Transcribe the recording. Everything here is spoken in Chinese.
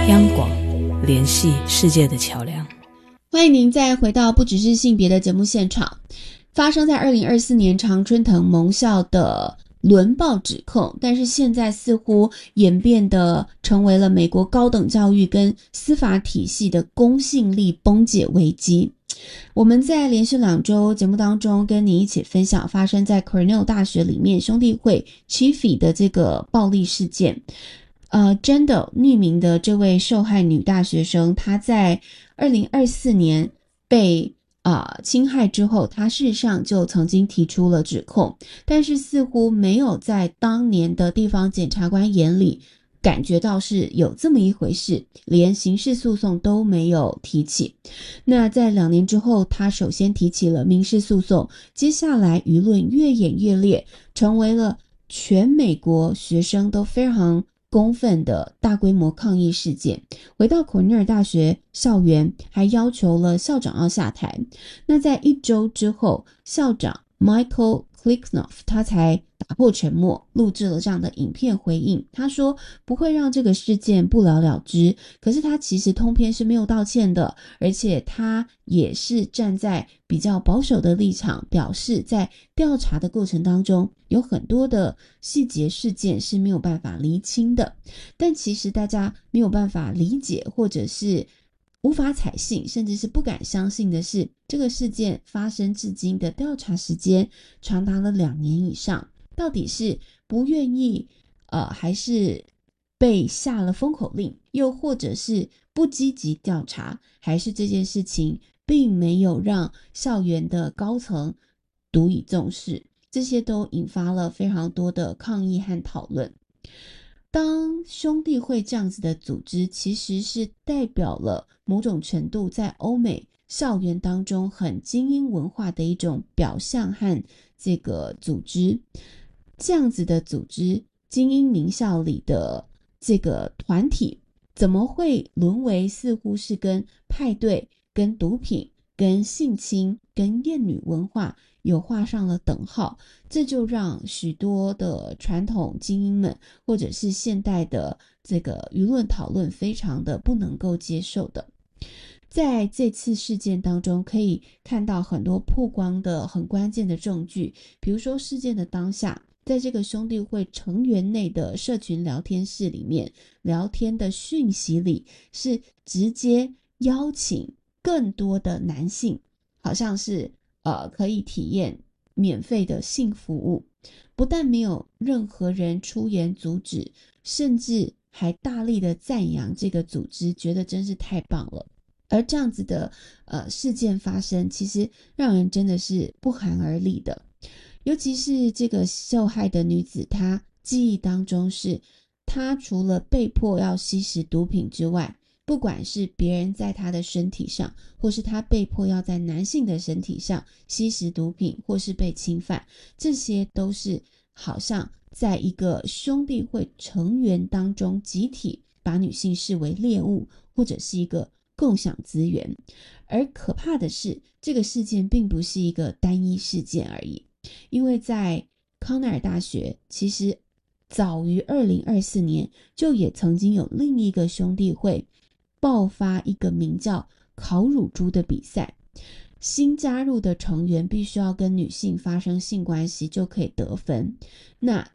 央广，联系世界的桥梁。 欢迎您再回到不只是性别的节目现场。发生在2024年常春藤盟校的轮暴指控，但是现在似乎演变的成为了美国高等教育跟司法体系的公信力崩解危机。我们在连续2周节目当中跟你一起分享发生在 Cornell 大学里面兄弟会 Chiefy 的这个暴力事件。Jendal 匿名的这位受害女大学生，她在2024年被侵害之后，她事实上就曾经提出了指控，但是似乎没有在当年的地方检察官眼里感觉到是有这么一回事，连刑事诉讼都没有提起。那在2年之后，他首先提起了民事诉讼，接下来舆论越演越烈，成为了全美国学生都非常公愤的大规模抗议事件。回到口尼尔大学校园，还要求了校长要下台。那在1周之后，校长 Michael Klicknoff 他才打破沉默，录制了这样的影片回应。他说不会让这个事件不了了之，可是他其实通篇是没有道歉的，而且他也是站在比较保守的立场，表示在调查的过程当中有很多的细节事件是没有办法厘清的。但其实大家没有办法理解或者是无法采信，甚至是不敢相信的是，这个事件发生至今的调查时间长达了2年以上，到底是不愿意还是被下了封口令，又或者是不积极调查，还是这件事情并没有让校园的高层读以重视，这些都引发了非常多的抗议和讨论。当兄弟会这样子的组织，其实是代表了某种程度在欧美校园当中很精英文化的一种表象和这个组织。这样子的组织，精英名校里的这个团体，怎么会沦为似乎是跟派对、跟毒品、跟性侵、跟厌女文化有画上了等号？这就让许多的传统精英们或者是现代的这个舆论讨论非常的不能够接受的。在这次事件当中可以看到很多曝光的很关键的证据，比如说事件的当下，在这个兄弟会成员内的社群聊天室里面，聊天的讯息里是直接邀请更多的男性，好像是可以体验免费的性服务，不但没有任何人出言阻止，甚至还大力的赞扬这个组织，觉得真是太棒了。而这样子的事件发生，其实让人真的是不寒而栗的。尤其是这个受害的女子，她记忆当中是，她除了被迫要吸食毒品之外，不管是别人在她的身体上，或是她被迫要在男性的身体上吸食毒品，或是被侵犯，这些都是好像在一个兄弟会成员当中集体把女性视为猎物，或者是一个共享资源。而可怕的是，这个事件并不是一个单一事件而已，因为在康奈尔大学，其实早于2024年就也曾经有另一个兄弟会爆发一个名叫烤乳猪的比赛，新加入的成员必须要跟女性发生性关系就可以得分。那